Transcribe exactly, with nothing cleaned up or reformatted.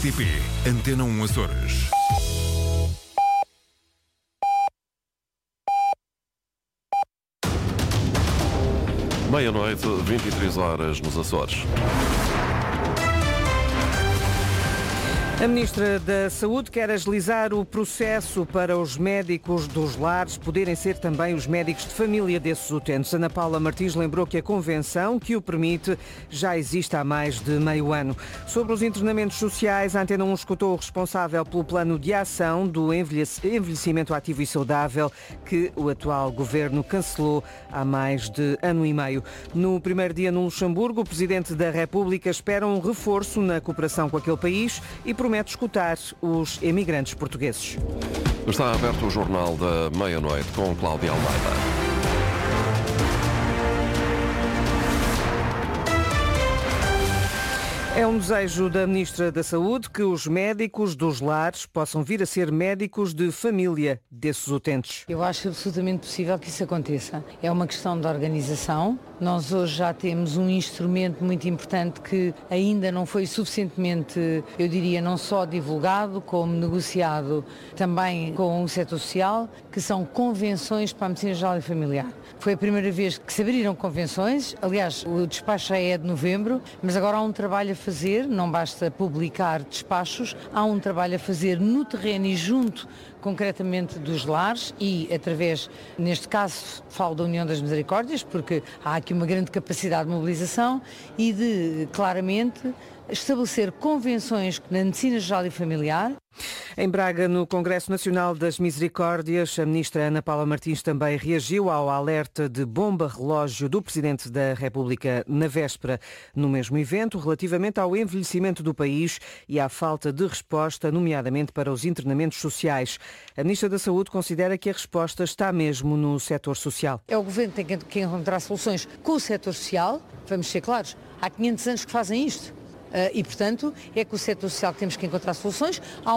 R T P Antena um Açores. Meia-noite, vinte e três horas nos Açores. A Ministra da Saúde quer agilizar o processo para os médicos dos lares poderem ser também os médicos de família desses utentes. Ana Paula Martins lembrou que a convenção que o permite já existe há mais de meio ano. Sobre os internamentos sociais, a Antena um escutou o responsável pelo plano de ação do envelhecimento ativo e saudável que o atual governo cancelou há mais de ano e meio. No primeiro dia no Luxemburgo, o Presidente da República espera um reforço na cooperação com aquele país e promete escutar os emigrantes portugueses. Está aberto o Jornal da Meia-Noite com Cláudia Almeida. É um desejo da Ministra da Saúde que os médicos dos lares possam vir a ser médicos de família desses utentes. Eu acho absolutamente possível que isso aconteça. É uma questão de organização. Nós hoje já temos um instrumento muito importante que ainda não foi suficientemente, eu diria, não só divulgado, como negociado também com o setor social, que são convenções para a medicina geral e familiar. Foi a primeira vez que se abriram convenções. Aliás, o despacho já é de novembro, mas agora há um trabalho a fazer, não basta publicar despachos, há um trabalho a fazer no terreno e junto concretamente dos lares e através, neste caso, falo da União das Misericórdias, porque há aqui uma grande capacidade de mobilização e de, claramente, estabelecer convenções na medicina geral e familiar. Em Braga, no Congresso Nacional das Misericórdias, a ministra Ana Paula Martins também reagiu ao alerta de bomba-relógio do Presidente da República na véspera, no mesmo evento, relativamente ao envelhecimento do país e à falta de resposta, nomeadamente para os internamentos sociais. A ministra da Saúde considera que a resposta está mesmo no setor social. É o Governo que tem que encontrar soluções com o setor social, vamos ser claros, há quinhentos anos que fazem isto. Uh, e, portanto, é com o setor social que temos que encontrar soluções. Há